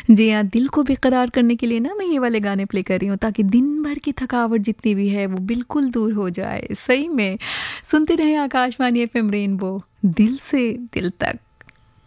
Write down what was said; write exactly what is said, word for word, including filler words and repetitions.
जी हाँ, दिल को बेकरार करने के लिए ना मैं ये वाले गाने प्ले कर रही हूँ ताकि दिन भर की थकावट जितनी भी है वो बिल्कुल दूर हो जाए। सही में सुनते रहें आकाशवाणी एफएम रेनबो दिल से दिल तक।